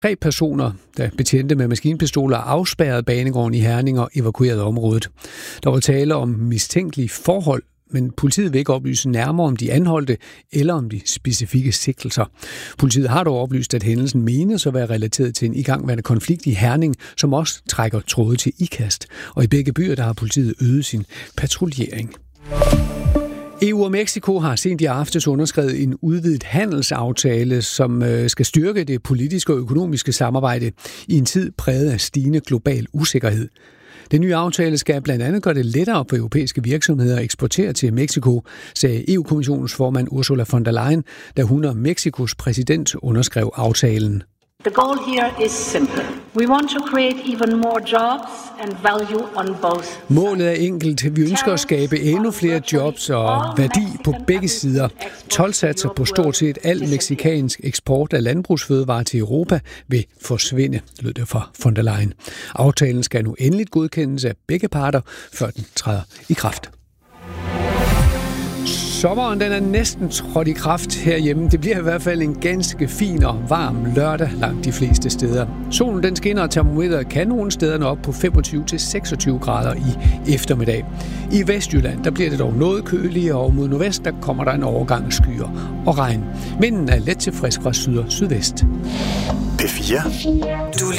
3 personer, der betjente med maskinpistoler, afspærrede banegården i Herning og evakuerede området. Der var tale om mistænkelige forhold, men politiet vil ikke oplyse nærmere om de anholdte eller om de specifikke sigtelser. Politiet har dog oplyst, at hændelsen menes at være relateret til en igangværende konflikt i Herning, som også trækker tråde til Ikast. Og i begge byer der har politiet øget sin patruljering. EU og Mexico har sent i aftes underskrevet en udvidet handelsaftale, som skal styrke det politiske og økonomiske samarbejde i en tid præget af stigende global usikkerhed. Den nye aftale skal blandt andet gøre det lettere for europæiske virksomheder at eksportere til Mexico, sagde EU-kommissionens formand Ursula von der Leyen, da hun og Mexikos præsident underskrev aftalen. The goal here is simple. We want to create even more jobs and value on both. Målet er enkelt. Vi ønsker at skabe endnu flere jobs og værdi på begge sider. Toldsatser på stort set al mexicansk eksport af landbrugsfødevarer til Europa vil forsvinde, lød det fra von der Leyen. Aftalen skal nu endeligt godkendes af begge parter, før den træder i kraft. Sommeren den er næsten trådt i kraft herhjemme. Det bliver i hvert fald en ganske fin og varm lørdag langt de fleste steder. Solen den skinner, og termometeret kan nogle steder op på 25-26 grader i eftermiddag. I Vestjylland der bliver det dog noget køligere, og mod nordvest der kommer der en overgang af skyer og regn. Vinden er let til frisk fra syd og sydvest. P4. Du